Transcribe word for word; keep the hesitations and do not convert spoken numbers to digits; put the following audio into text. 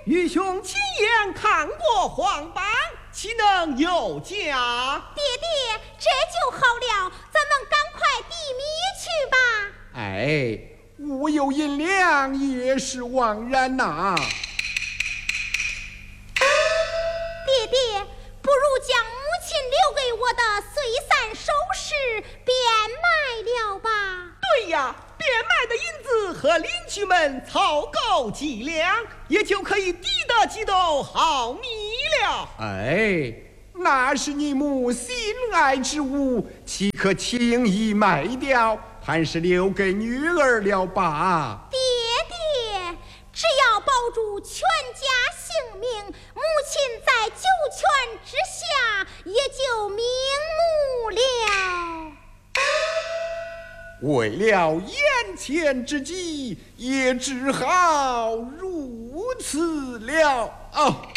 愚兄亲眼看过皇榜，岂能有假？ 爹爹，这就好了，咱们赶快递米去吧。 哎，无有银两也是枉然呐、啊。 爹爹，不如将母亲留给我的碎散首饰变卖了吧。 对呀，变卖的银子和邻居们凑够几两，也就可以抵得几斗好米了。 哎，那是你母心爱之物，岂可轻易卖掉？还是留给女儿了吧。 爹爹，只要保住全家性命，母亲在九泉之下也就瞑目了。 为了眼前之计，也只好如此了。哦。